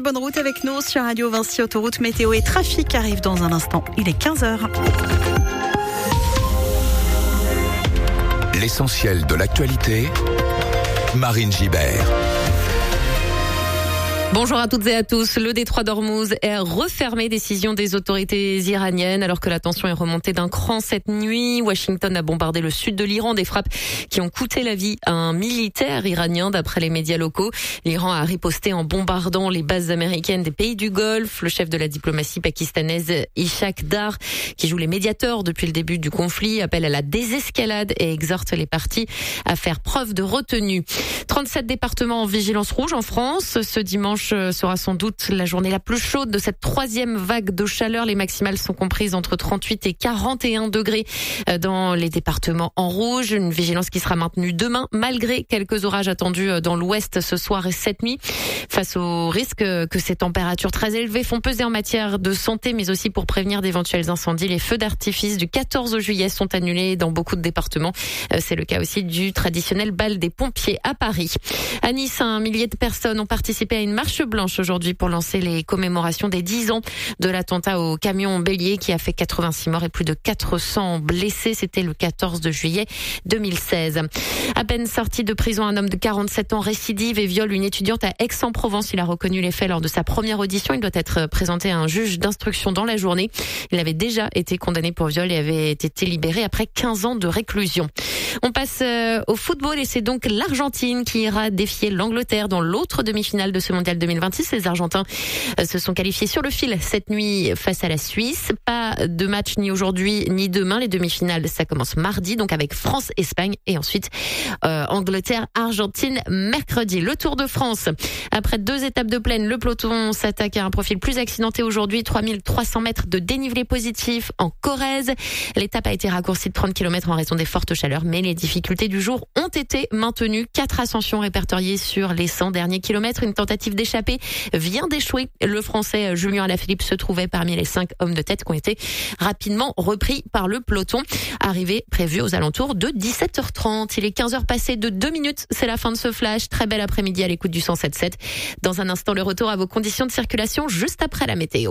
bonne route avec nous sur Radio Vinci Autoroute. Météo et trafic arrivent dans un instant. Il est 15h. L'essentiel de l'actualité, Marine Gibert. Bonjour à toutes et à tous. Le détroit d'Ormuz est refermé, décision des autorités iraniennes, alors que la tension est remontée d'un cran cette nuit. Washington a bombardé le sud de l'Iran, des frappes qui ont coûté la vie à un militaire iranien, d'après les médias locaux. L'Iran a riposté en bombardant les bases américaines des pays du Golfe. Le chef de la diplomatie pakistanaise, Ishaq Dar, qui joue les médiateurs depuis le début du conflit, appelle à la désescalade et exhorte les parties à faire preuve de retenue. 37 départements en vigilance rouge en France. Ce dimanche sera sans doute la journée la plus chaude de cette troisième vague de chaleur. Les maximales sont comprises entre 38 et 41 degrés dans les départements en rouge. Une vigilance qui sera maintenue demain, malgré quelques orages attendus dans l'ouest ce soir et cette nuit. Face au risque que ces températures très élevées font peser en matière de santé, mais aussi pour prévenir d'éventuels incendies, les feux d'artifice du 14 juillet sont annulés dans beaucoup de départements. C'est le cas aussi du traditionnel bal des pompiers à Paris. À Nice, un millier de personnes ont participé à une marche blanche aujourd'hui pour lancer les commémorations des 10 ans de l'attentat au camion bélier qui a fait 86 morts et plus de 400 blessés. C'était le 14 juillet 2016. À peine sorti de prison, un homme de 47 ans récidive et viole une étudiante à Aix-en-Provence. Il a reconnu les faits lors de sa première audition. Il doit être présenté à un juge d'instruction dans la journée. Il avait déjà été condamné pour viol et avait été libéré après 15 ans de réclusion. On passe au football et c'est donc l'Argentine qui ira défier l'Angleterre dans l'autre demi-finale de ce mondial 2026. Les Argentins se sont qualifiés sur le fil cette nuit face à la Suisse. Pas de match ni aujourd'hui ni demain. Les demi-finales, ça commence mardi, donc avec France-Espagne et ensuite Angleterre-Argentine mercredi. Le Tour de France. Après 2 étapes de plaine, le peloton s'attaque à un profil plus accidenté aujourd'hui. 3300 mètres de dénivelé positif en Corrèze. L'étape a été raccourcie de 30 km en raison des fortes chaleurs, mais les difficultés du jour ont été maintenues. 4 ascensions répertoriées sur les 100 derniers kilomètres. Une tentative d'échapper vient d'échouer. Le Français Julien Alaphilippe se trouvait parmi les 5 hommes de tête qui ont été rapidement repris par le peloton. Arrivée prévue aux alentours de 17h30. Il est 15h passé de 2 minutes. C'est la fin de ce flash. Très bel après-midi à l'écoute du 107.7. Dans un instant, le retour à vos conditions de circulation juste après la météo.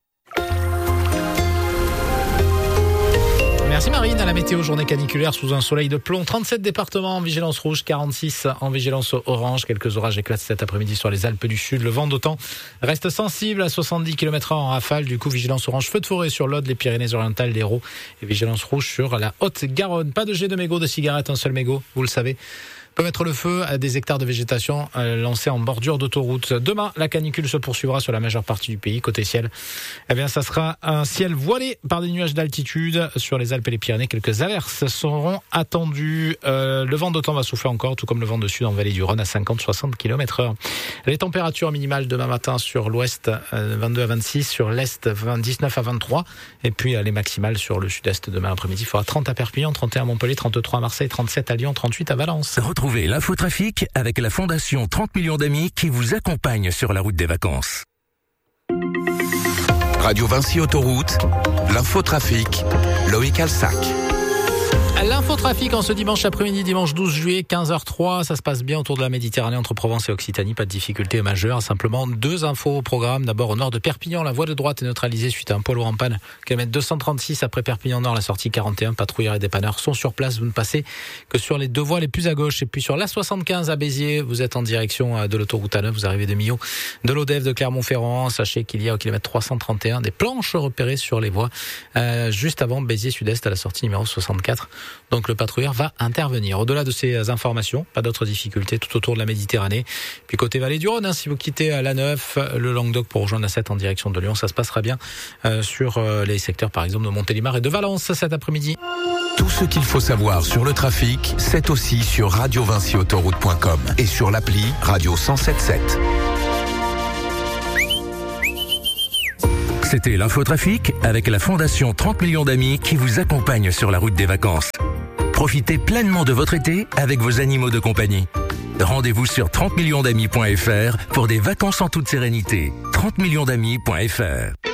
Merci Marine. À la météo, journée caniculaire sous un soleil de plomb. 37 départements en vigilance rouge, 46 en vigilance orange. Quelques orages éclatent cet après-midi sur les Alpes du Sud. Le vent d'automne reste sensible à 70 km/h en rafale. Du coup, vigilance orange, feu de forêt sur l'Aude, les Pyrénées-Orientales, l'Hérault et vigilance rouge sur la Haute-Garonne. Pas de jet de mégots de cigarettes, un seul mégot, vous le savez, peut mettre le feu à des hectares de végétation lancés en bordure d'autoroute. Demain, la canicule se poursuivra sur la majeure partie du pays. Côté ciel, ça sera un ciel voilé par des nuages d'altitude. Sur les Alpes et les Pyrénées, quelques averses seront attendues. Le vent d'automne va souffler encore, tout comme le vent de sud en vallée du Rhône à 50-60 km/h. Les températures minimales demain matin sur l'ouest, 22 à 26, sur l'est, 19 à 23. Et puis les maximales sur le sud-est demain après-midi. Il fera 30 à Perpignan, 31 à Montpellier, 33 à Marseille, 37 à Lyon, 38 à Valence. Retrouvez l'infotrafic avec la Fondation 30 millions d'amis qui vous accompagne sur la route des vacances. Radio Vinci Autoroute, l'infotrafic, Loïc Alsac. L'infotrafic en ce dimanche après-midi, dimanche 12 juillet, 15h03. Ça se passe bien autour de la Méditerranée, entre Provence et Occitanie. Pas de difficultés majeures. Simplement 2 infos au programme. D'abord au nord de Perpignan, la voie de droite est neutralisée suite à un poids lourd en panne. Kilomètre 236 après Perpignan Nord, la sortie 41. Patrouilleurs et dépanneurs sont sur place. Vous ne passez que sur les 2 voies les plus à gauche. Et puis sur la 75 à Béziers, vous êtes en direction de l'autoroute A9. Vous arrivez de Millau, de l'Odève, de Clermont-Ferrand. Sachez qu'il y a au kilomètre 331 des planches repérées sur les voies juste avant Béziers Sud-Est à la sortie numéro 64. Donc le patrouilleur va intervenir. Au-delà de ces informations, pas d'autres difficultés tout autour de la Méditerranée. Puis côté vallée du Rhône, si vous quittez l'A9, le Languedoc pour rejoindre l'A7 en direction de Lyon, ça se passera bien sur les secteurs par exemple de Montélimar et de Valence cet après-midi. Tout ce qu'il faut savoir sur le trafic, c'est aussi sur radiovinciautoroute.com et sur l'appli Radio 107.7. C'était l'infotrafic avec la Fondation 30 millions d'amis qui vous accompagne sur la route des vacances. Profitez pleinement de votre été avec vos animaux de compagnie. Rendez-vous sur 30millionsdamis.fr pour des vacances en toute sérénité. 30millionsdamis.fr